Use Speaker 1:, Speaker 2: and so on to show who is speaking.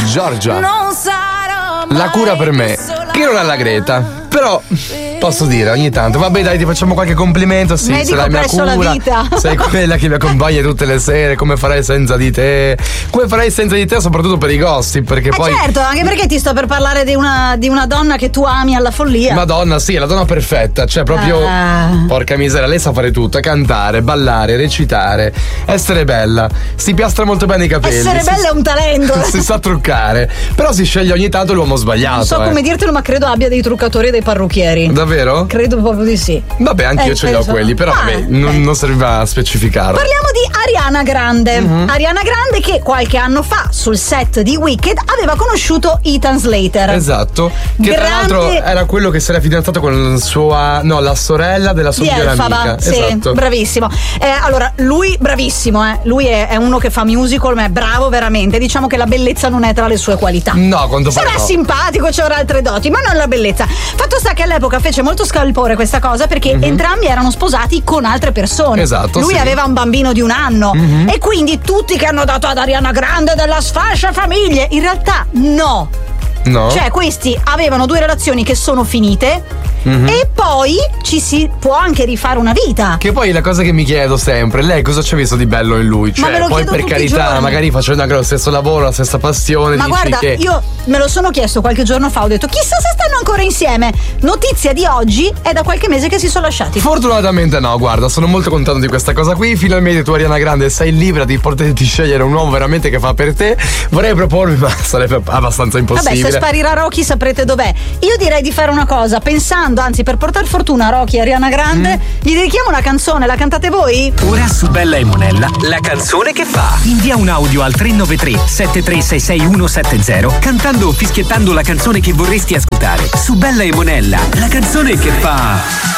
Speaker 1: Giorgia.
Speaker 2: Non sarò mai
Speaker 1: La cura per me. Chi non ha la Greta? Però posso dire ogni tanto, vabbè dai, ti facciamo qualche complimento. Sì,
Speaker 3: Medico
Speaker 1: sei la mia
Speaker 3: presso la
Speaker 1: cura.
Speaker 3: vita.
Speaker 1: Sei quella che mi accompagna tutte le sere. Come farai senza di te? Come farai senza di te, soprattutto per i gossip? Perché poi.
Speaker 3: Certo, anche perché ti sto per parlare di una donna che tu ami alla follia.
Speaker 1: Madonna, sì, è la donna perfetta. Cioè, proprio. Porca miseria, lei sa fare tutto: cantare, ballare, recitare, essere bella. Si piastra molto bene i capelli.
Speaker 3: Essere bella è un talento.
Speaker 1: Si sa truccare. Però si sceglie ogni tanto l'uomo sbagliato.
Speaker 3: Non so come dirtelo, ma credo abbia dei truccatori e dei parrucchieri.
Speaker 1: Davvero?
Speaker 3: Credo proprio di sì.
Speaker 1: Vabbè, anche io ce li ho quelli, però vabbè, non serviva a specificarlo.
Speaker 3: Parliamo di Ariana Grande. Ariana Grande che qualche anno fa sul set di Wicked aveva conosciuto Ethan Slater.
Speaker 1: Esatto. Che tra l'altro era quello che si era fidanzato con la sorella della sua migliore amica.
Speaker 3: Sì,
Speaker 1: esatto.
Speaker 3: Bravissimo. Allora, lui bravissimo, lui è uno che fa musical, ma è bravo veramente. Diciamo che la bellezza non è tra le sue qualità.
Speaker 1: No, quanto pare.
Speaker 3: Sarà simpatico, c'avrà altre doti, ma non la bellezza. Fatto sta che all'epoca fece molto scalpore questa cosa perché entrambi erano sposati con altre persone.
Speaker 1: Esatto.
Speaker 3: Lui aveva un bambino di 1 anno e quindi tutti che hanno dato ad Ariana Grande della sfascia famiglie, in realtà no. Cioè questi avevano 2 relazioni che sono finite e poi ci si può anche rifare una vita.
Speaker 1: Che poi la cosa che mi chiedo sempre, lei cosa ci ha visto di bello in lui? Cioè,
Speaker 3: ma me lo
Speaker 1: poi per carità, magari facendo anche lo stesso lavoro, la stessa passione.
Speaker 3: Ma
Speaker 1: dici
Speaker 3: guarda,
Speaker 1: che...
Speaker 3: io me lo sono chiesto qualche giorno fa, ho detto chissà se stanno ancora insieme. Notizia di oggi, è da qualche mese che si sono lasciati.
Speaker 1: Fortunatamente no, guarda, sono molto contento di questa cosa qui. Finalmente tu, Ariana Grande, sei libera di poterti scegliere un uomo veramente che fa per te. Vorrei propormi, ma sarebbe abbastanza impossibile.
Speaker 3: Vabbè, se sparirà Rocky saprete dov'è. Io direi di fare una cosa, pensando, anzi per portare fortuna a Rocky e Ariana Grande, gli dedichiamo una canzone, la cantate voi?
Speaker 4: Ora su Bella e Monella, la canzone che fa. Invia un audio al 393 7366170 cantando o fischiettando la canzone che vorresti ascoltare. Su Bella e Monella, la canzone che fa.